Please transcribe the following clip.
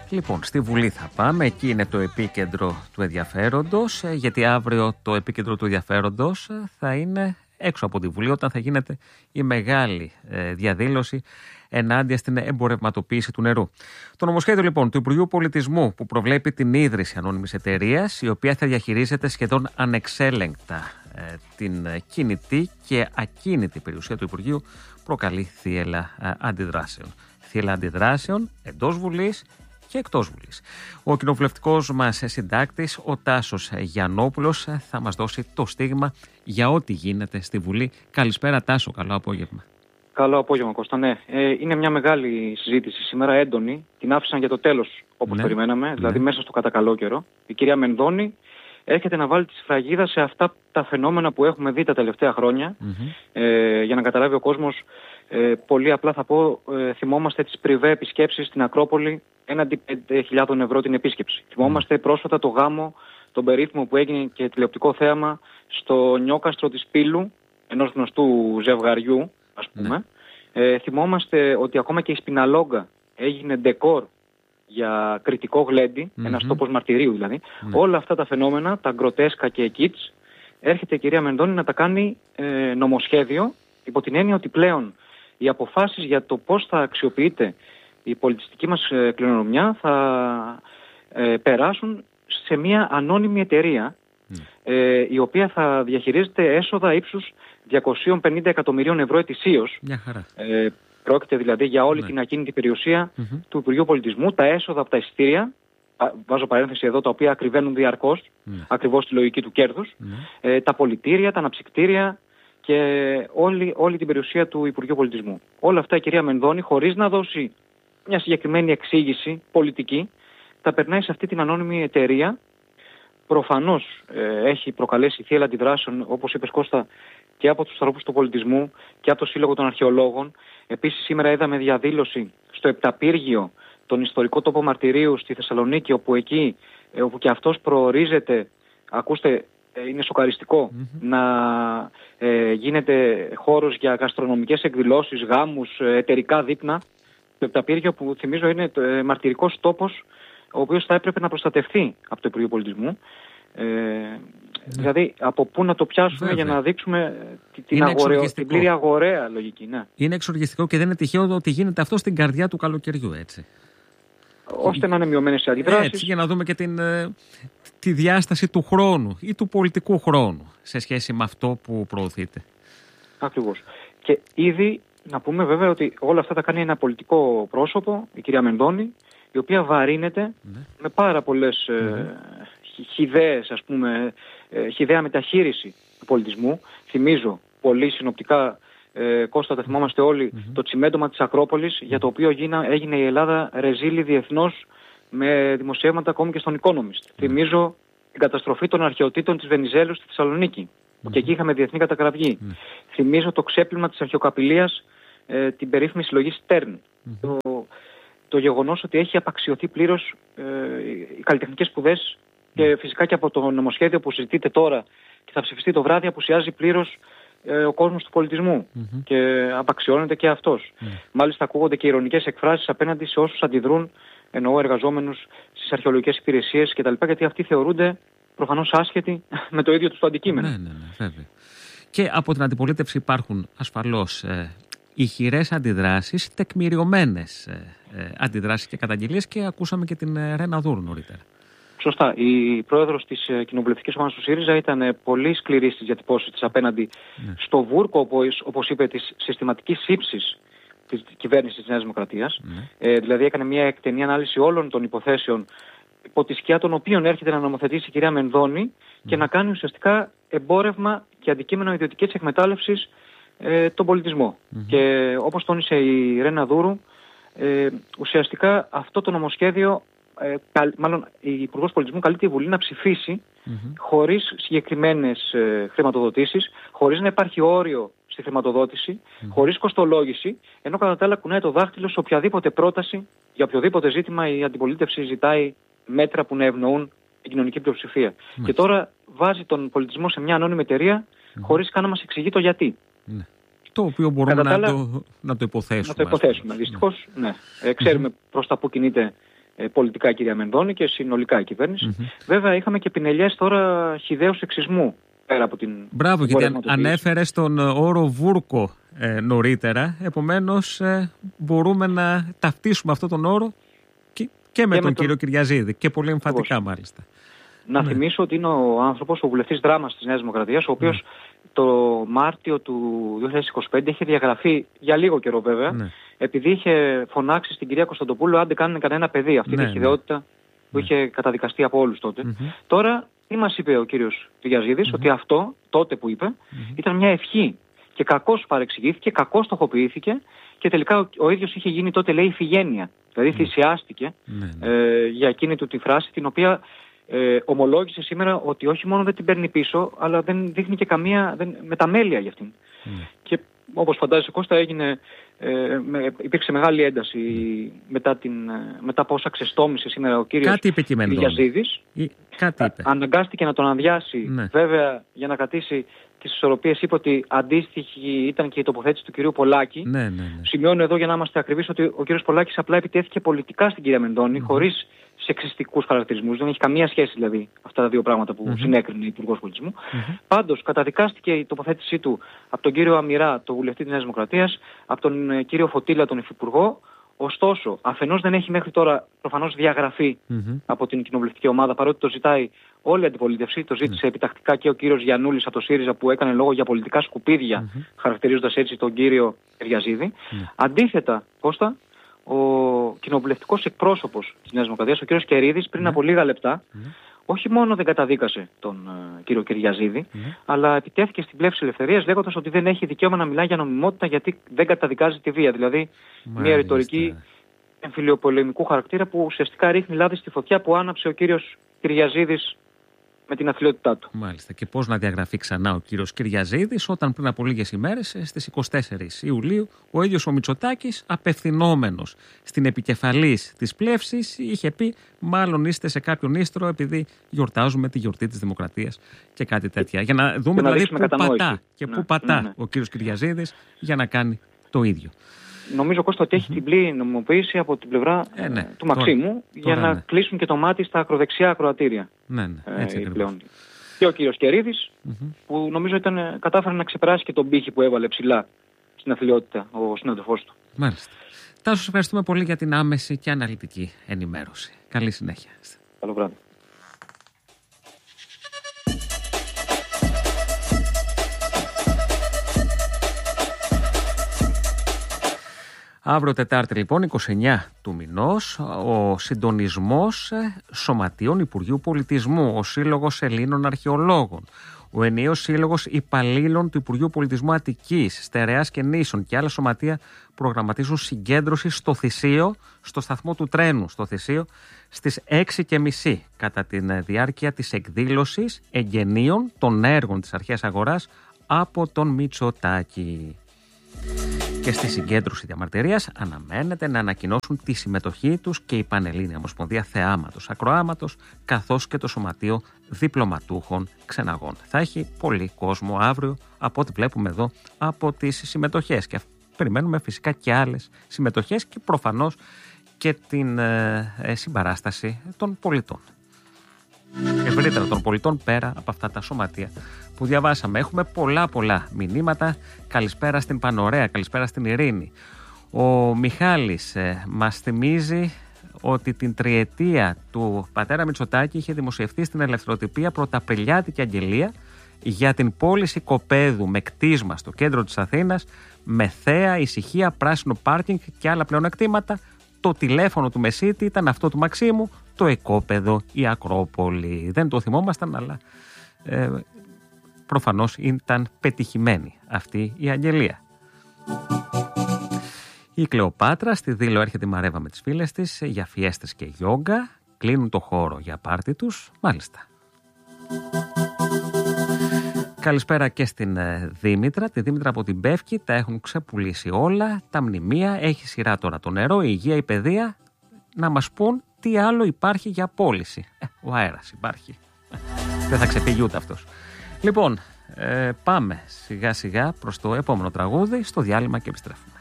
Λοιπόν, στη Βουλή θα πάμε, εκεί είναι το επίκεντρο του ενδιαφέροντος, γιατί αύριο το επίκεντρο του ενδιαφέροντος θα είναι έξω από τη Βουλή, όταν θα γίνεται η μεγάλη διαδήλωση ενάντια στην εμπορευματοποίηση του νερού. Το νομοσχέδιο λοιπόν του Υπουργείου Πολιτισμού, που προβλέπει την ίδρυση ανώνυμης εταιρείας, η οποία θα διαχειρίζεται σχεδόν ανεξέλεγκτα την κινητή και ακίνητη περιουσία του Υπουργείου, προκαλεί θύελλα αντιδράσεων. Θύελλα αντιδράσεων εντός Βουλής και εκτός Βουλής. Ο κοινοβουλευτικός μας συντάκτης, ο Τάσος Γιαννόπουλος, θα μας δώσει το στίγμα για ό,τι γίνεται στη Βουλή. Καλησπέρα Τάσο, καλό απόγευμα. Καλό απόγευμα Κώστα, ναι. Είναι μια μεγάλη συζήτηση σήμερα, έντονη. Την άφησαν για το τέλος, όπως περιμέναμε, δηλαδή μέσα στο κατακαλό καιρό. Η κυρία Μενδώνη έρχεται να βάλει τη σφραγίδα σε αυτά τα φαινόμενα που έχουμε δει τα τελευταία χρόνια. Για να καταλάβει ο κόσμος, πολύ απλά θα πω, θυμόμαστε τις πριβέ επισκέψεις στην Ακρόπολη έναντι 5.000 ευρώ την επίσκεψη. Θυμόμαστε πρόσφατα το γάμο, τον περίφημο που έγινε και τηλεοπτικό θέαμα στο νιόκαστρο της Πύλου, ενός γνωστού ζευγαριού, ας πούμε. Θυμόμαστε ότι ακόμα και η Σπιναλόγκα έγινε ντεκόρ για κριτικό γλέντι, ένας τόπος μαρτυρίου δηλαδή. Όλα αυτά τα φαινόμενα, τα γκροτέσκα και κιτς, έρχεται η κυρία Μενδώνη να τα κάνει νομοσχέδιο, υπό την έννοια ότι πλέον οι αποφάσεις για το πώς θα αξιοποιείται η πολιτιστική μας κληρονομιά θα περάσουν σε μια ανώνυμη εταιρεία, η οποία θα διαχειρίζεται έσοδα ύψους 250 εκατομμυρίων ευρώ ετησίως. Μια χαρά. Πρόκειται δηλαδή για όλη την ακίνητη περιουσία του Υπουργείου Πολιτισμού, τα έσοδα από τα εισιτήρια, βάζω παρένθεση εδώ, τα οποία ακριβένουν διαρκώς, ακριβώς στη λογική του κέρδους, τα πολιτήρια, τα αναψυκτήρια και όλη την περιουσία του Υπουργείου Πολιτισμού. Όλα αυτά η κυρία Μενδώνη, χωρίς να δώσει μια συγκεκριμένη εξήγηση πολιτική, τα περνάει σε αυτή την ανώνυμη εταιρεία. Προφανώς έχει προκαλέσει θύελλα αντιδράσεων, όπως είπες Κώστα, και από τους ανθρώπους του πολιτισμού και από το Σύλλογο των Αρχαιολόγων. Επίσης σήμερα είδαμε διαδήλωση στο Επταπύργιο, τον ιστορικό τόπο μαρτυρίου στη Θεσσαλονίκη, όπου και αυτός προορίζεται, ακούστε, είναι σοκαριστικό, να γίνεται χώρος για γαστρονομικές εκδηλώσεις, γάμους, εταιρικά δείπνα. Το Επταπύργιο, που θυμίζω είναι μαρτυρικός τόπος, ο οποίος θα έπρεπε να προστατευτεί από το Υπουργείο Πολιτισμού. Δηλαδή, από πού να το πιάσουμε για να δείξουμε την πλήρη αγοραία λογική. Ναι. Είναι εξοργιστικό και δεν είναι τυχαίο ότι γίνεται αυτό στην καρδιά του καλοκαιριού, έτσι. Ώστε να είναι μειωμένες οι αντιδράσεις. Έτσι, για να δούμε και τη διάσταση του χρόνου ή του πολιτικού χρόνου σε σχέση με αυτό που προωθείται. Ακριβώς. Και ήδη να πούμε βέβαια ότι όλα αυτά τα κάνει ένα πολιτικό πρόσωπο, η κυρία Μενδώνη, η οποία βαρύνεται με πάρα πολλές χυδαίες, ας πούμε, χυδαία μεταχείριση του πολιτισμού. Θυμίζω πολύ συνοπτικά, Κώστα, τα θυμόμαστε όλοι, το τσιμέντομα της Ακρόπολης, για το οποίο έγινε η Ελλάδα ρεζίλη διεθνώς με δημοσιεύματα ακόμη και στον Economist. Θυμίζω την καταστροφή των αρχαιοτήτων της Βενιζέλου στη Θεσσαλονίκη, που και εκεί είχαμε διεθνή κατακραυγή. Θυμίζω το ξέπλυμα της αρχαιοκαπηλείας, την περίφημη συλλογή Στέρν. Το γεγονός ότι έχει απαξιωθεί πλήρως οι καλλιτεχνικές σπουδές και φυσικά και από το νομοσχέδιο που συζητείται τώρα και θα ψηφιστεί το βράδυ, απουσιάζει πλήρως ο κόσμος του πολιτισμού και απαξιώνεται και αυτός. Μάλιστα ακούγονται και ειρωνικές εκφράσεις απέναντι σε όσους αντιδρούν, εννοώ εργαζόμενους στις αρχαιολογικές υπηρεσίες κτλ. Γιατί αυτοί θεωρούνται προφανώς άσχετοι με το ίδιο τους το αντικείμενο. Ναι, βέβαια. Και από την αντιπολίτευση υπάρχουν ασφαλώς ηχηρές αντιδράσεις, τεκμηριωμένες αντιδράσεις και καταγγελίες, και ακούσαμε και την Ρένα Δούρου νωρίτερα. Σωστά. Η πρόεδρος της κοινοβουλευτικής ομάδας του ΣΥΡΙΖΑ ήταν πολύ σκληρή στις διατυπώσεις της απέναντι στο βούρκο, όπως είπε, της συστηματικής ύψης της κυβέρνησης της Νέας Δημοκρατίας. Δηλαδή έκανε μια εκτενή ανάλυση όλων των υποθέσεων υπό τη σκιά των οποίων έρχεται να νομοθετήσει η κυρία Μενδώνη και να κάνει ουσιαστικά εμπόρευμα και αντικείμενο ιδιωτικής εκμετάλλευσης τον πολιτισμό. Και όπως τόνισε η Ρένα Δούρου, ουσιαστικά αυτό το νομοσχέδιο, μάλλον η Υπουργός Πολιτισμού καλεί τη Βουλή να ψηφίσει χωρίς συγκεκριμένες χρηματοδοτήσεις, χωρίς να υπάρχει όριο στη χρηματοδότηση, χωρίς κοστολόγηση, ενώ κατά τα άλλα κουνάει το δάχτυλο σε οποιαδήποτε πρόταση, για οποιοδήποτε ζήτημα η αντιπολίτευση ζητάει μέτρα που να ευνοούν την κοινωνική πλειοψηφία. Και τώρα βάζει τον πολιτισμό σε μια ανώνυμη εταιρεία χωρίς καν να μας εξηγεί το γιατί. Το οποίο μπορούμε να το υποθέσουμε. Να το υποθέσουμε. Δυστυχώς, ναι. Ξέρουμε προς τα που κινείται πολιτικά η κυρία Μενδώνη και συνολικά η κυβέρνηση. Βέβαια είχαμε και πινελιές τώρα χυδαίου σεξισμού πέρα από την... Μπράβο, γιατί ανέφερες τον όρο βούρκο νωρίτερα, επομένως μπορούμε να ταυτίσουμε αυτόν τον όρο και με τον κύριο Κυριαζίδη και πολύ εμφατικά μάλιστα. Να θυμίσω ότι είναι ο άνθρωπος, ο βουλευτής Δράμας της Νέας Δημοκρατίας, ο οποίος το Μάρτιο του 2025 είχε διαγραφεί για λίγο καιρό βέβαια, επειδή είχε φωνάξει στην κυρία Κωνσταντοπούλου άντε κάνουν κανένα παιδί, αυτή τη χυδαιότητα που είχε καταδικαστεί από όλους τότε. Τώρα, τι μας είπε ο κύριος Κυριαζίδης, ότι αυτό τότε που είπε ήταν μια ευχή και κακώς παρεξηγήθηκε, κακώς στοχοποιήθηκε και τελικά ο ίδιος είχε γίνει τότε, λέει, ηφηγένεια. Δηλαδή θυσιάστηκε για εκείνη του τη φράση, την οποία ομολόγησε σήμερα ότι όχι μόνο δεν την παίρνει πίσω, αλλά δεν δείχνει και καμία μεταμέλεια για αυτήν. Και όπως φαντάζεσαι, Κώστα, υπήρξε μεγάλη ένταση μετά από όσα ξεστόμησε σήμερα ο κύριος Κυριαζίδης. Αναγκάστηκε να τον αδειάσει, βέβαια, για να κρατήσει τις ισορροπίες. Είπε ότι αντίστοιχη ήταν και η τοποθέτηση του κυρίου Πολάκη. Σημειώνω εδώ, για να είμαστε ακριβείς, ότι ο κύριος Πολάκης απλά επιτέθηκε πολιτικά στην κυρία Μενδώνη, χωρίς σεξιστικούς χαρακτηρισμούς. Δεν έχει καμία σχέση δηλαδή αυτά τα δύο πράγματα που συνέκρινε ο Υπουργός Πολιτισμού. Πάντως, καταδικάστηκε η τοποθέτησή του από τον κύριο Αμυρά, τον βουλευτή της Νέας Δημοκρατίας, από τον κύριο Φωτήλα, τον υφυπουργό. Ωστόσο, αφενός δεν έχει μέχρι τώρα προφανώς διαγραφεί από την κοινοβουλευτική ομάδα, παρότι το ζητάει όλη η αντιπολίτευση. Το ζήτησε επιτακτικά και ο κύριος Γιαννούλης από το ΣΥΡΙΖΑ, που έκανε λόγο για πολιτικά σκουπίδια, χαρακτηρίζοντας έτσι τον κύριο Κυριαζίδη. Αντίθετα, Κώστα, ο κοινοβουλευτικός εκπρόσωπος της Νέας Δημοκρατίας, ο κύριος Κερίδης, πριν από λίγα λεπτά, όχι μόνο δεν καταδίκασε τον κύριο Κυριαζίδη, αλλά επιτέθηκε στην πλεύση ελευθερίας, λέγοντας ότι δεν έχει δικαίωμα να μιλάει για νομιμότητα, γιατί δεν καταδικάζει τη βία. Δηλαδή, μια ρητορική εμφυλιοπολεμικού χαρακτήρα που ουσιαστικά ρίχνει λάδι στη φωτιά που άναψε ο κύριος Κυριαζίδης με την αθλειότητά του. Μάλιστα. Και πώς να διαγραφεί ξανά ο κύριος Κυριαζίδης, όταν πριν από λίγες ημέρες, στις 24 Ιουλίου, ο ίδιος ο Μητσοτάκης, απευθυνόμενος στην επικεφαλής της πλεύσης, είχε πει: μάλλον είστε σε κάποιον ίστρο, επειδή γιορτάζουμε τη γιορτή της Δημοκρατίας και κάτι τέτοια. Για να δούμε δηλαδή πού πατά και πού πατά ο κύριος Κυριαζίδης για να κάνει το ίδιο. Νομίζω, Κώστα, ότι έχει την πλήρη νομιμοποίηση από την πλευρά του Μαξίμου για να κλείσουν και το μάτι στα ακροδεξιά ακροατήρια. Έτσι πλέον. Και ο κύριος Κερίδης, που νομίζω κατάφερε να ξεπεράσει και τον πύχη που έβαλε ψηλά στην αθλειότητα ο συνάδελφός του. Μάλιστα. Τάσο, σας ευχαριστούμε πολύ για την άμεση και αναλυτική ενημέρωση. Καλή συνέχεια. Καλό βράδυ. Αύριο Τετάρτη λοιπόν, 29 του μηνός, ο συντονισμός σωματείων Υπουργείου Πολιτισμού, ο Σύλλογος Ελλήνων Αρχαιολόγων, ο ενιαίος Σύλλογος Υπαλλήλων του Υπουργείου Πολιτισμού Αττικής, Στερεάς και Νήσων και άλλα σωματεία προγραμματίζουν συγκέντρωση στο Θησίο, στο σταθμό του τρένου στο Θησίο, στις 6:30 κατά τη διάρκεια της εκδήλωσης εγγενείων των έργων της Αρχαίας Αγοράς από τον Μητσοτάκη. Και στη συγκέντρωση διαμαρτυρίας αναμένεται να ανακοινώσουν τη συμμετοχή τους και η Πανελλήνια Ομοσπονδία Θεάματος Ακροάματος, καθώς και το Σωματείο Διπλωματούχων Ξεναγών. Θα έχει πολύ κόσμο αύριο, από ό,τι βλέπουμε εδώ, από τις συμμετοχές. Και περιμένουμε φυσικά και άλλες συμμετοχές και προφανώς και την συμπαράσταση των πολιτών. Ευρύτερα των πολιτών, πέρα από αυτά τα σωματεία που διαβάσαμε. Έχουμε πολλά μηνύματα. Καλησπέρα στην Πανωρέα, καλησπέρα στην Ειρήνη. Ο Μιχάλης μας θυμίζει ότι την τριετία του πατέρα Μητσοτάκη είχε δημοσιευτεί στην Ελευθεροτυπία πρωταπριλιάτικη αγγελία για την πώληση οικοπαίδου με κτίσμα στο κέντρο της Αθήνας, με θέα, ησυχία, πράσινο πάρκινγκ και άλλα πλεονεκτήματα. Το τηλέφωνο του Μεσίτη ήταν αυτό του Μαξίμου, το οικόπεδο, η Ακρόπολη. Δεν το θυμόμασταν, αλλά προφανώς ήταν πετυχημένη αυτή η αγγελία. Η Κλεοπάτρα στη Δήλο έρχεται η Μαρέβα με τις φίλες της για φιέστες και γιόγκα. Κλείνουν το χώρο για πάρτι τους, μάλιστα. Καλησπέρα και στην Δήμητρα. Τη Δήμητρα από την Πεύκη τα έχουν ξεπουλήσει όλα. Τα μνημεία, έχει σειρά τώρα το νερό, η υγεία, η παιδεία. Να μας πούν τι άλλο υπάρχει για πώληση. Ο αέρας υπάρχει. Δεν θα ξεφύγει ούτε αυτός. Λοιπόν, πάμε σιγά σιγά προς το επόμενο τραγούδι, στο διάλειμμα και επιστρέφουμε.